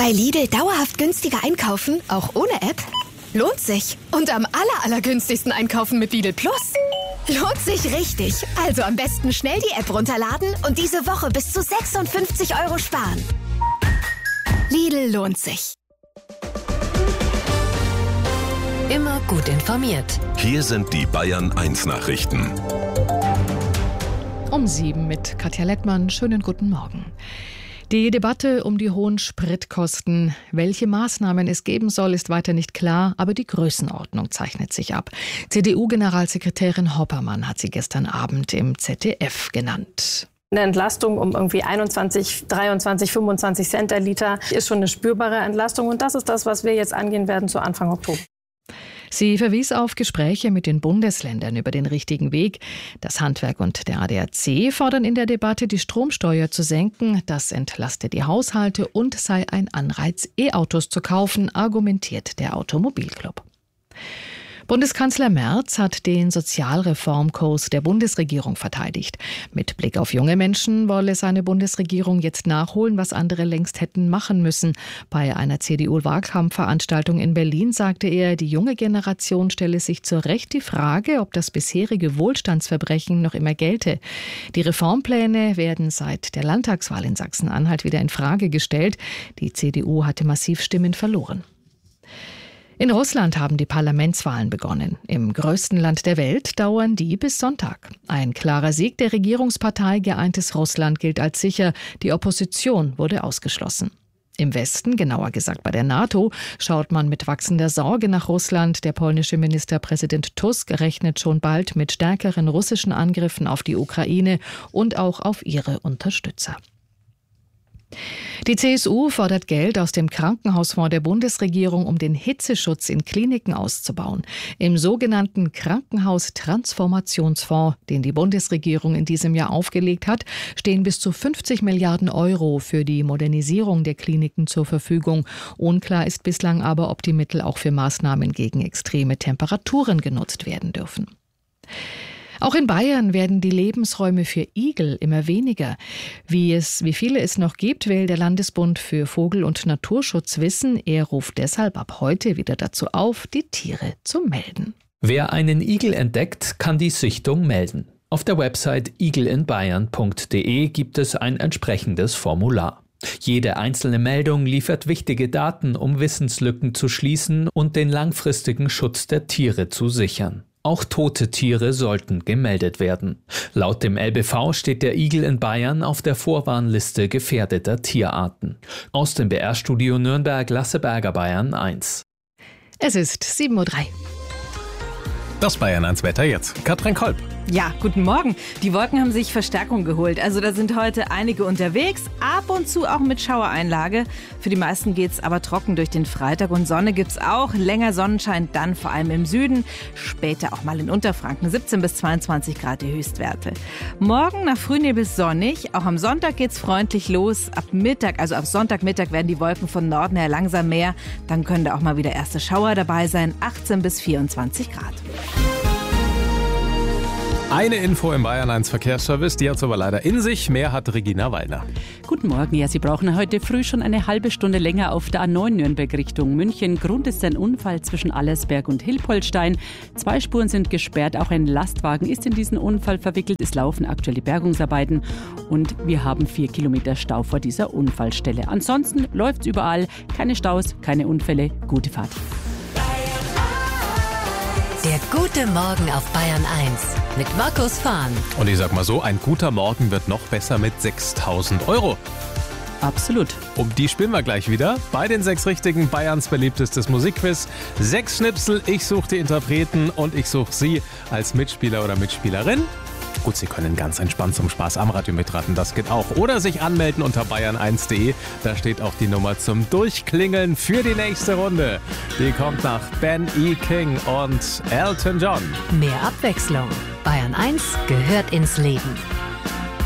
Bei Lidl dauerhaft günstiger einkaufen, auch ohne App? Lohnt sich. Und am allergünstigsten einkaufen mit Lidl Plus? Lohnt sich richtig. Also am besten schnell die App runterladen und diese Woche bis zu 56 € sparen. Lidl lohnt sich. Immer gut informiert. Hier sind die Bayern 1 Nachrichten. Um 7 mit Katja Lettmann. Schönen guten Morgen. Die Debatte um die hohen Spritkosten, welche Maßnahmen es geben soll, ist weiter nicht klar, aber die Größenordnung zeichnet sich ab. CDU-Generalsekretärin Hoppermann hat sie gestern Abend im ZDF genannt. Eine Entlastung um irgendwie 21, 23, 25 Cent der Liter ist schon eine spürbare Entlastung. Und das ist das, was wir jetzt angehen werden zu Anfang Oktober. Sie verwies auf Gespräche mit den Bundesländern über den richtigen Weg. Das Handwerk und der ADAC fordern in der Debatte, die Stromsteuer zu senken. Das entlaste die Haushalte und sei ein Anreiz, E-Autos zu kaufen, argumentiert der Automobilclub. Bundeskanzler Merz hat den Sozialreformkurs der Bundesregierung verteidigt. Mit Blick auf junge Menschen wolle seine Bundesregierung jetzt nachholen, was andere längst hätten machen müssen. Bei einer CDU-Wahlkampfveranstaltung in Berlin sagte er, die junge Generation stelle sich zu Recht die Frage, ob das bisherige Wohlstandsverbrechen noch immer gelte. Die Reformpläne werden seit der Landtagswahl in Sachsen-Anhalt wieder in Frage gestellt. Die CDU hatte massiv Stimmen verloren. In Russland haben die Parlamentswahlen begonnen. Im größten Land der Welt dauern die bis Sonntag. Ein klarer Sieg der Regierungspartei Geeintes Russland gilt als sicher. Die Opposition wurde ausgeschlossen. Im Westen, genauer gesagt bei der NATO, schaut man mit wachsender Sorge nach Russland. Der polnische Ministerpräsident Tusk rechnet schon bald mit stärkeren russischen Angriffen auf die Ukraine und auch auf ihre Unterstützer. Die CSU fordert Geld aus dem Krankenhausfonds der Bundesregierung, um den Hitzeschutz in Kliniken auszubauen. Im sogenannten Krankenhaustransformationsfonds, den die Bundesregierung in diesem Jahr aufgelegt hat, stehen bis zu 50 Milliarden € für die Modernisierung der Kliniken zur Verfügung. Unklar ist bislang aber, ob die Mittel auch für Maßnahmen gegen extreme Temperaturen genutzt werden dürfen. Auch in Bayern werden die Lebensräume für Igel immer weniger. Wie viele es noch gibt, will der Landesbund für Vogel- und Naturschutz wissen. Er ruft deshalb ab heute wieder dazu auf, die Tiere zu melden. Wer einen Igel entdeckt, kann die Sichtung melden. Auf der Website igelinbayern.de gibt es ein entsprechendes Formular. Jede einzelne Meldung liefert wichtige Daten, um Wissenslücken zu schließen und den langfristigen Schutz der Tiere zu sichern. Auch tote Tiere sollten gemeldet werden. Laut dem LBV steht der Igel in Bayern auf der Vorwarnliste gefährdeter Tierarten. Aus dem BR-Studio Nürnberg, Lasse Berger, Bayern 1. Es ist 7:03 Uhr. Das Bayern 1 Wetter jetzt. Katrin Kolb. Ja, guten Morgen. Die Wolken haben sich Verstärkung geholt. Also da sind heute einige unterwegs, ab und zu auch mit Schauereinlage. Für die meisten geht's aber trocken durch den Freitag und Sonne gibt's auch. Länger Sonnenschein dann vor allem im Süden, später auch mal in Unterfranken. 17 bis 22 Grad die Höchstwerte. Morgen nach Frühnebel sonnig. Auch am Sonntag geht's freundlich los. Ab Mittag, also ab Sonntagmittag werden die Wolken von Norden her langsam mehr. Dann können da auch mal wieder erste Schauer dabei sein. 18 bis 24 Grad. Eine Info im Bayern 1 Verkehrsservice, die hat es aber leider in sich. Mehr hat Regina Wallner. Guten Morgen. Ja, Sie brauchen heute früh schon eine halbe Stunde länger auf der A9 Nürnberg Richtung München. Grund ist ein Unfall zwischen Allersberg und Hilpoltstein. 2 Spuren sind gesperrt. Auch ein Lastwagen ist in diesen Unfall verwickelt. Es laufen aktuell die Bergungsarbeiten und wir haben 4 Kilometer Stau vor dieser Unfallstelle. Ansonsten läuft es überall. Keine Staus, keine Unfälle. Gute Fahrt. Der gute Morgen auf Bayern 1 mit Markus Fahn. Und ich sag mal so, ein guter Morgen wird noch besser mit 6.000 €. Absolut. Um die spielen wir gleich wieder. Bei den 6 Richtigen, Bayerns beliebtestes Musikquiz. 6 Schnipsel, ich suche die Interpreten und ich suche Sie als Mitspieler oder Mitspielerin. Gut, Sie können ganz entspannt zum Spaß am Radio mitraten, das geht auch. Oder sich anmelden unter bayern1.de. Da steht auch die Nummer zum Durchklingeln für die nächste Runde. Die kommt nach Ben E. King und Elton John. Mehr Abwechslung. Bayern 1 gehört ins Leben.